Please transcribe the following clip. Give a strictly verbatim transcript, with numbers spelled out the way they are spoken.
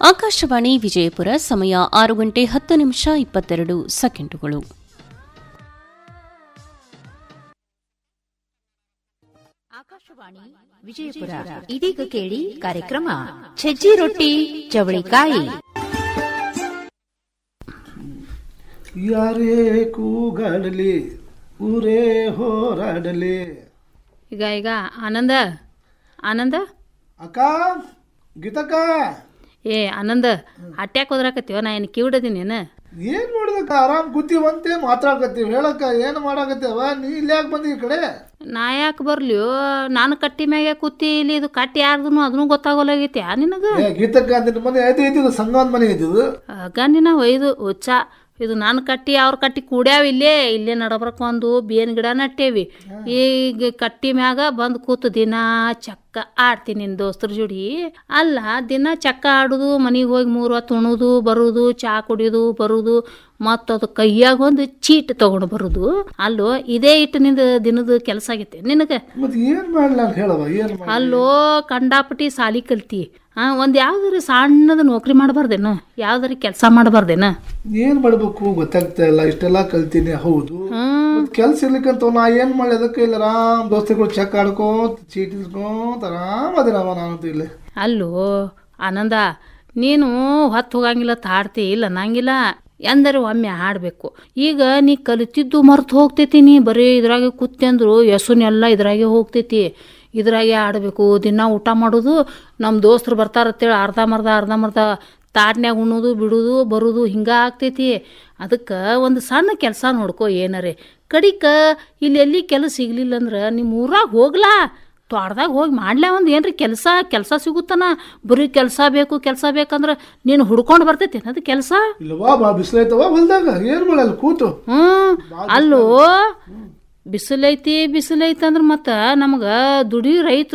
ಆಕಾಶವಾಣಿ ವಿಜಯಪುರ. ಸಮಯ ಆರು ಗಂಟೆ ಹತ್ತು ನಿಮಿಷ ಇಪ್ಪತ್ತೆರಡು ಸೆಕೆಂಡುಗಳು. ಆಕಾಶವಾಣಿ ವಿಜಯಪುರ. ಇದೀಗ ಕೇಳಿ ಕಾರ್ಯಕ್ರಮ ಸಜ್ಜಿ ರೊಟ್ಟಿ ಚವಳಿಕಾಯಿ. ಯಾರೇ ಕೂಗಾಡಲಿ ಊರೇ ಹೋರಾಡಲಿ. ಈಗ ಈಗ ಆನಂದ ಆನಂದ ಅಕ್ಕ ಗೀತಕ್ಕ. ಏ ಆನಂದ ಅಟ್ಯಾಕ್ ಹೋದ್ರಾಕತ್ತೀವ, ನಾ ಏನು ಕಿವಿಡದೀನಿ ಏನು? ಏನ್ ನೋಡಿದಕ್ಕ ಆರಾಮ್ ಕೂತೀವಂತೆ ಮಾತಾಡಕತ್ತೀವಿ. ಹೇಳಕ್ಕ ಏನ್ ಮಾಡಾಕತ್ತೇವ ನೀ ಇಲ್ಲಿ ಯಾಕೆ ಬಂದಿ ಈ ಕಡೆ? ನಾ ಯಾಕೆ ಬರ್ಲಿಯೋ? ನಾನು ಕಟ್ಟಿ ಮ್ಯಾಗೆ ಕೂತಿ ಇಲ್ಲಿ ಇದು ಕಟ್ಟಿ ಯಾರ್ದು ಅದನ್ನು ಗೊತ್ತಾಗೋಲಾಗೈತಿ ನಿನಗ? ಗೀತಕ್ಕ ಅಂತ ಮನೆ ಐತಿ ಇದ್ದು ಸಂಗಮದ ಮನೆ ಇದ್ದಿದ್ದು. ಆಗ ನಿನ್ನ ಒಯ್ದು ಹುಚ್ಚ ಇದು ನಾನು ಕಟ್ಟಿ ಅವ್ರ ಕಟ್ಟಿ ಕೂಡ್ಯಾವ ಇಲ್ಲೇ ಇಲ್ಲೇ ನಡಬರ್ಕ ಒಂದು ಬೇನ್ ಗಿಡ ನಟ್ಟೇವಿ. ಈಗ ಕಟ್ಟಿ ಮ್ಯಾಗ ಬಂದು ಕೂತು ದಿನ ಚಕ್ಕ ಆಡ್ತೀನಿ ನಿನ್ನ ದೋಸ್ತರ ಜೋಡಿ. ಅಲ್ಲ ದಿನ ಚಕ್ಕ ಆಡುದು, ಮನೆಗೆ ಹೋಗಿ ಮೂರು ಹೊತ್ತು ಉಣುದು ಬರುದು, ಚಾ ಕುಡಿಯೋದು ಬರುದು, ಮತ್ತದು ಕೈಯಾಗ ಒಂದು ಚೀಟ್ ತಗೊಂಡು ಬರುದು. ಅಲ್ಲೋ ಇದೇ ಇಟ್ಟು ನಿಂದ ದಿನದ ಕೆಲಸ ಆಗೈತೆ ನಿನಗೆ. ಏನ್ ಮಾಡ್ಲ ಹೇಳವ? ಏನ್ ಅಲ್ಲೋ ಕಂಡಾಪಟ್ಟಿ ಸಾಲಿ ಕಲ್ತಿ, ಹಾ ಒಂದ್ ಯಾವ್ದಾರ ಸಣ್ಣದ ನೌಕರಿ ಮಾಡಬಾರ್ದೇನ? ಯಾವ್ದಾರ ಕೆಲಸ ಮಾಡಬಾರ್ದೇನ? ಏನ್ ಮಾಡ್ಬೇಕು ಗೊತ್ತಾಗ್ತಾ ಇಲ್ಲ. ಇಷ್ಟೆಲ್ಲಾ ಕಲ್ತೀನಿ ಹೌದು, ಕೆಲ್ಸ ಇರ್ಲಿಕ್ಕಂತ ನಾ ಏನ್ ಮಾಡ್ಲಿ? ಅದಕ್ಕೆ ಇಲ್ಲ ಆರಾಮ್ ದೋಸ್ತಿಗಳು ಚೆಕ್ ಆಡ್ಕೋತ ಚೀಟಿ ಇಸ್ಕೊಂತ ಆರಾಮ್ ಅದೇನವ ನಾನಂತೂ ಇಲ್ಲಿ. ಅಲ್ಲೋ ಆನಂದ, ನೀನು ಹೊತ್ತು ಹೋಗಂಗಿಲ್ಲ ತಾಡ್ತಿ ಇಲ್ಲ ಅನ್ನಂಗಿಲ್ಲ, ಎಂದರೆ ಒಮ್ಮೆ ಆಡಬೇಕು. ಈಗ ನೀ ಕಲಿತಿದ್ದು ಮರ್ತು ಹೋಗ್ತೈತಿ. ನೀ ಬರೀ ಇದ್ರಾಗೆ ಕೂತ್ಯಂದ್ರು ಯಸುನೆಲ್ಲ ಇದ್ರಾಗೆ ಹೋಗ್ತೈತಿ. ಇದ್ರಾಗೆ ಆಡಬೇಕು. ದಿನ ಊಟ ಮಾಡೋದು, ನಮ್ಮ ದೋಸ್ತರು ಬರ್ತಾರತ್ತೇಳಿ ಅರ್ಧ ಮರ್ಧ ಅರ್ಧ ಮರ್ಧ ತಾಟ್ನ್ಯಾಗ ಉಣ್ಣೋದು ಬಿಡೋದು ಬರೋದು ಹಿಂಗೆ ಆಗ್ತೈತಿ. ಅದಕ್ಕೆ ಒಂದು ಸಣ್ಣ ಕೆಲಸ ನೋಡ್ಕೊ ಏನರೇ. ಕಡಿಕ ಇಲ್ಲಿ ಎಲ್ಲಿ ಕೆಲಸ ಸಿಗ್ಲಿಲ್ಲ ಅಂದ್ರೆ ನಿಮ್ಮ ಊರಾಗ ಹೋಗ್ಲಾ, ತೋಟದಾಗ ಹೋಗಿ ಮಾಡ್ಲಾ ಒಂದು ಏನ್ರಿ ಕೆಲಸ. ಕೆಲಸ ಸಿಗುತ್ತಾನ. ಬರೀ ಕೆಲಸ ಬೇಕು ಕೆಲಸ ಬೇಕಂದ್ರೆ ನೀನು ಹುಡ್ಕೊಂಡು ಬರ್ತೈತಿ ಅದು ಕೆಲಸ. ಇಲ್ವಾ ಬಾ ಬಿಸಿಲೈತವ ಹೊಲ್ದಾಗ ಏನ್ ಮಾಡಲ್ಲ ಕೂತು. ಹ್ಮ್ ಅಲ್ಲೋ ಬಿಸಿಲೈತಿ ಬಿಸಿಲೈತಿ ಅಂದ್ರೆ ಮತ್ತೆ ನಮ್ಗೆ ದುಡಿ ರೈತರು